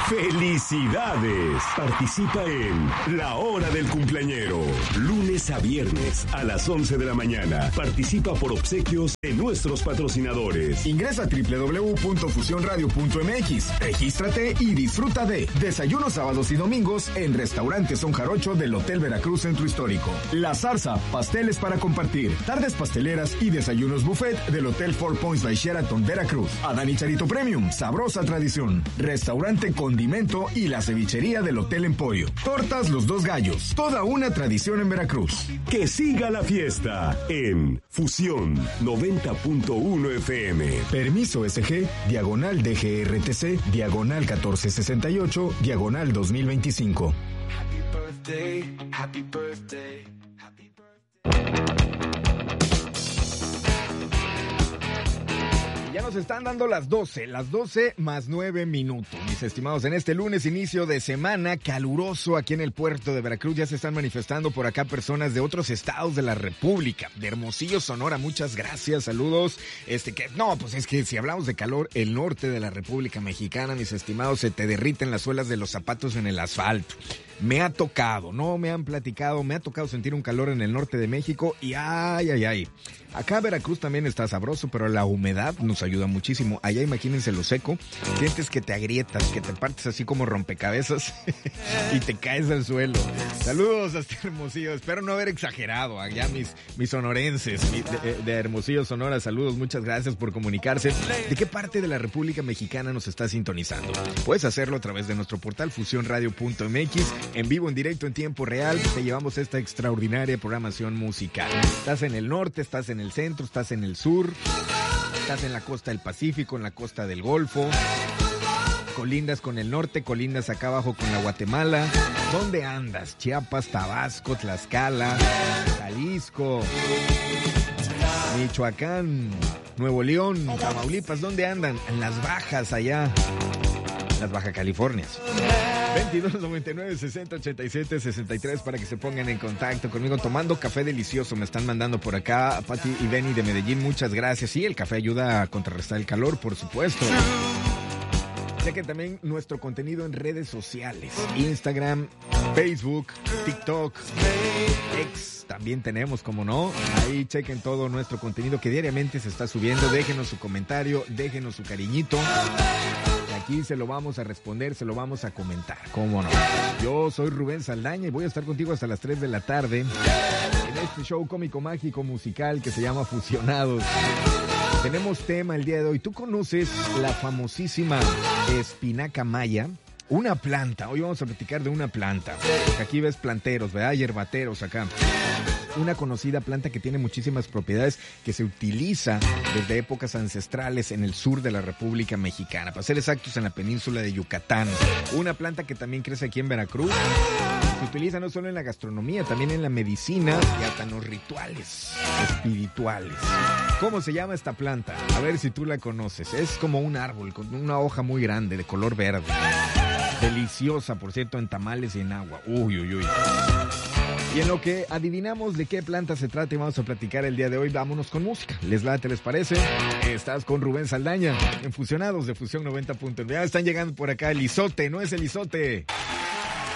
¡Felicidades! Participa en La Hora del Cumpleañero. Lunes a viernes a las 11 de la mañana. Participa por obsequios de nuestros patrocinadores. Ingresa a www.fusionradio.mx. Regístrate y disfruta de desayunos sábados y domingos en Restaurante Son Jarocho del Hotel Veracruz Centro Histórico. La Zarza, pasteles para compartir. Tardes pasteleras y desayunos buffet del Hotel Four Points by Sheraton Veracruz. Adán y Charito Premium, sabrosa tradición. Restaurante Condimento y la cevichería del Hotel Emporio. Tortas Los Dos Gallos, toda una tradición en Veracruz. Que siga la fiesta en Fusión 90.1 FM. Permiso SG, diagonal DGRTC, diagonal 1468, diagonal 2025. Happy birthday, happy birthday, happy birthday. Ya nos están dando las 12 más 9 minutos, mis estimados. En este lunes, inicio de semana, caluroso aquí en el puerto de Veracruz. Ya se están manifestando por acá personas de otros estados de la República. De Hermosillo, Sonora, muchas gracias, saludos. Pues es que si hablamos de calor, el norte de la República Mexicana, mis estimados, se te derriten las suelas de los zapatos en el asfalto. Me ha tocado, no me han platicado, me ha tocado sentir un calor en el norte de México y ay. Acá Veracruz también está sabroso, pero la humedad nos ayuda muchísimo. Allá imagínense lo seco, sientes que te agrietas, que te partes así como rompecabezas y te caes al suelo. Saludos hasta Hermosillo, espero no haber exagerado allá mis sonorenses de Hermosillo, Sonora. Saludos, muchas gracias por comunicarse. ¿De qué parte de la República Mexicana nos está sintonizando? Puedes hacerlo a través de nuestro portal fusionradio.mx. En vivo, en directo, en tiempo real, te llevamos esta extraordinaria programación musical. Estás en el norte, estás en el centro, estás en el sur, estás en la costa del Pacífico, en la costa del Golfo, colindas con el norte, colindas acá abajo con la Guatemala. ¿Dónde andas? Chiapas, Tabasco, Tlaxcala, Jalisco, Michoacán, Nuevo León, Tamaulipas. ¿Dónde andan? En las bajas allá, las Baja Californias. 22 99 60 87 63 para que se pongan en contacto conmigo tomando café delicioso. Me están mandando por acá Pati y Benny de Medellín, muchas gracias. Sí, el café ayuda a contrarrestar el calor, por supuesto. Chequen también nuestro contenido en redes sociales, Instagram, Facebook, TikTok, X. También tenemos, como no, ahí chequen todo nuestro contenido que diariamente se está subiendo. Déjenos su comentario, déjenos su cariñito. Aquí se lo vamos a responder, se lo vamos a comentar, cómo no. Yo soy Rubén Saldaña y voy a estar contigo hasta las 3 de la tarde en este show cómico, mágico, musical que se llama Fusionados. Tenemos tema el día de hoy. ¿Tú conoces la famosísima espinaca maya? Una planta. Hoy vamos a platicar de una planta. Aquí ves planteros, ¿verdad? Hierbateros acá. Una conocida planta que tiene muchísimas propiedades, que se utiliza desde épocas ancestrales en el sur de la República Mexicana, para ser exactos en la península de Yucatán. Una planta que también crece aquí en Veracruz. Se utiliza no solo en la gastronomía, también en la medicina y hasta en los rituales espirituales. ¿Cómo se llama esta planta? A ver si tú la conoces. Es como un árbol con una hoja muy grande de color verde. Deliciosa, por cierto, en tamales y en agua. Uy. Y en lo que adivinamos de qué planta se trata y vamos a platicar el día de hoy, vámonos con música. ¿Les late, les parece? Estás con Rubén Saldaña en Fusionados de Fusión 90.9. Ya están llegando por acá el Izote, ¿no es el Izote?